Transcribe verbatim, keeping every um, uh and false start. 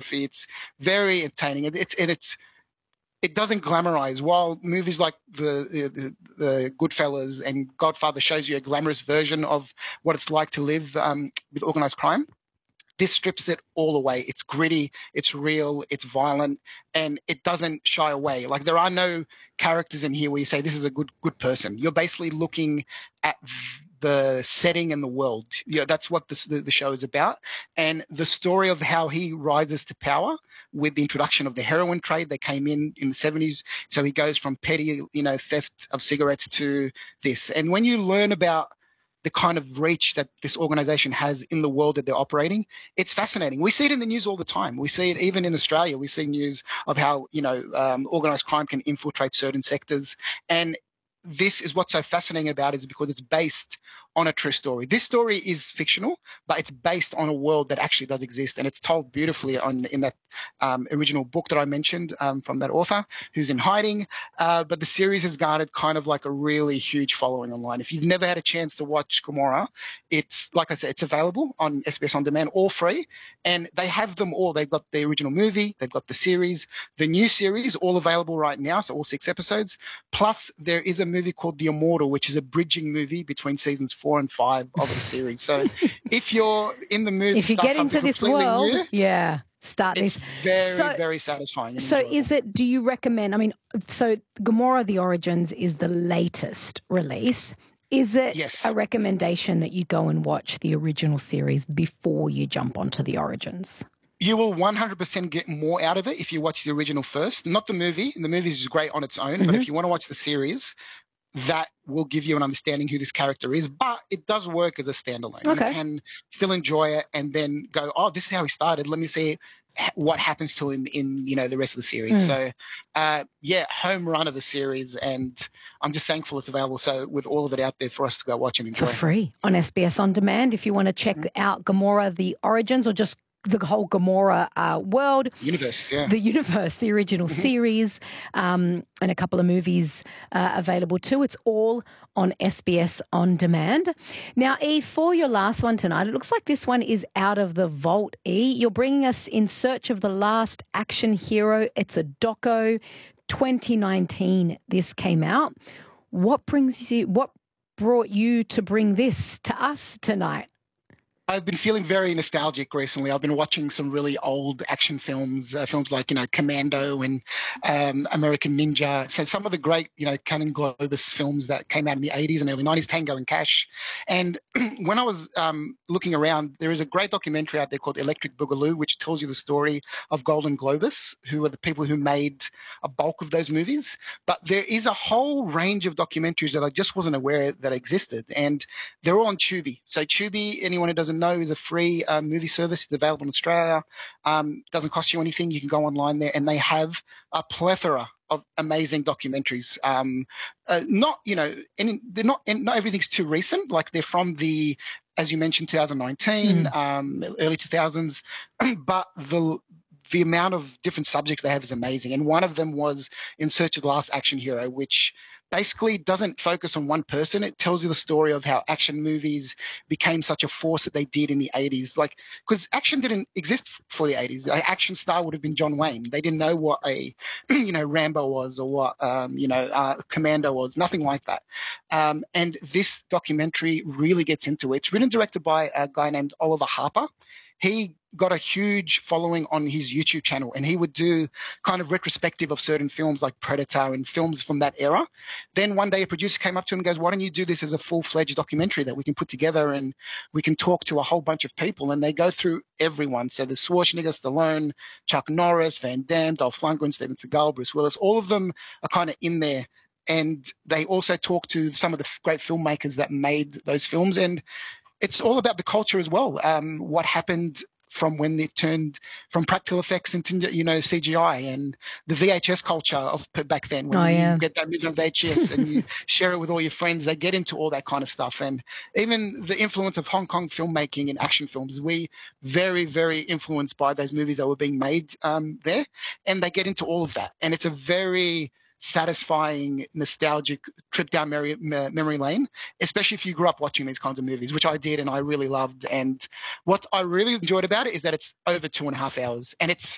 cinematography. It's very entertaining. It, it, and it's it doesn't glamorize. While movies like the, the the Goodfellas and Godfather shows you a glamorous version of what it's like to live um, with organized crime, this strips it all away. It's gritty, it's real, it's violent, and it doesn't shy away. Like, there are no characters in here where you say this is a good good person. You're basically looking at the setting and the world. You know, that's what this, the, the show is about. And the story of how he rises to power with the introduction of the heroin trade that came in in the seventies. So he goes from petty, you know, theft of cigarettes to this. And when you learn about the kind of reach that this organization has in the world that they're operating, it's fascinating. We see it in the news all the time. We see it even in Australia. We see news of how, you know, um, organized crime can infiltrate certain sectors. And this is what's so fascinating about it, is because it's based on a true story. This story is fictional, but it's based on a world that actually does exist, and it's told beautifully on in that um, original book that I mentioned um, from that author who's in hiding. Uh, but the series has garnered kind of like a really huge following online. If you've never had a chance to watch Gomorrah, it's, like I said, it's available on S B S On Demand, all free, and they have them all. They've got the original movie, they've got the series, the new series, all available right now, so all six episodes. Plus, there is a movie called The Immortal, which is a bridging movie between seasons four and five of the series. So if you're in the mood if to you start get into something this completely world, new, yeah, start it's this. very, So- very satisfying. and So enjoyable. is it, do you recommend, I mean, so Gomorrah The Origins is the latest release. Is it Yes. a recommendation that you go and watch the original series before you jump onto the Origins? You will one hundred percent get more out of it if you watch the original first, not the movie. The movie is great on its own, Mm-hmm. but if you want to watch the series, that will give you an understanding who this character is. But it does work as a standalone. Okay. You can still enjoy it and then go, oh, this is how he started. Let me see h- what happens to him in, you know, the rest of the series. Mm. So, uh, yeah, home run of the series, and I'm just thankful it's available. So with all of it out there for us to go watch and enjoy. For free on S B S On Demand. If you want to check Mm-hmm. out Gomorrah The Origins, or just the whole Gomorrah uh, world, Universe, yeah. the universe, the original series, um, and a couple of movies uh, available too. It's all on S B S On Demand. Now, E, for your last one tonight, it looks like this one is out of the vault, E. You're bringing us In Search of the Last Action Hero. It's a doco. twenty nineteen this came out. What brings you, what brought you to bring this to us tonight? I've been feeling very nostalgic recently. I've been watching some really old action films, uh, films like, you know, Commando and um, American Ninja. So some of the great, you know, Canon Globus films that came out in the eighties and early nineties, Tango and Cash. And when I was um, looking around, there is a great documentary out there called Electric Boogaloo, which tells you the story of Golden Globus, who are the people who made a bulk of those movies. But there is a whole range of documentaries that I just wasn't aware that existed. And they're all on Tubi. So Tubi, anyone who doesn't know, is a free uh, movie service. It's available in Australia. Um, doesn't cost you anything. You can go online there, and they have a plethora of amazing documentaries. Um, uh, not, you know, any, they're not, and not everything's too recent. Like, they're from the, as you mentioned, twenty nineteen, Mm. um, early two thousands, but the the amount of different subjects they have is amazing. And one of them was In Search of the Last Action Hero, which basically doesn't focus on one person. It tells you the story of how action movies became such a force that they did in the eighties. Like, because action didn't exist for the eighties. An action star would have been John Wayne. They didn't know what a, you know, Rambo was, or what, um, you know, uh, Commando was, nothing like that. Um, and this documentary really gets into it. It's written and directed by a guy named Oliver Harper. He got a huge following on his YouTube channel, and he would do kind of retrospective of certain films like Predator and films from that era. Then one day a producer came up to him and goes, why don't you do this as a full-fledged documentary that we can put together and we can talk to a whole bunch of people? And they go through everyone. So the Schwarzenegger, Stallone, Chuck Norris, Van Damme, Dolph Lundgren, Steven Seagal, Bruce Willis, all of them are kind of in there. And they also talk to some of the great filmmakers that made those films. And it's all about the culture as well. Um, what happened from when they turned from practical effects into, you know, C G I, and the V H S culture of back then. When Oh, you yeah. get that movie on V H S and you share it with all your friends, they get into all that kind of stuff. And even the influence of Hong Kong filmmaking in action films, we very, very influenced by those movies that were being made um, there. And they get into all of that. And it's a very satisfying, nostalgic trip down memory, memory lane, especially if you grew up watching these kinds of movies, which I did and I really loved. And what I really enjoyed about it is that it's over two and a half hours, and it's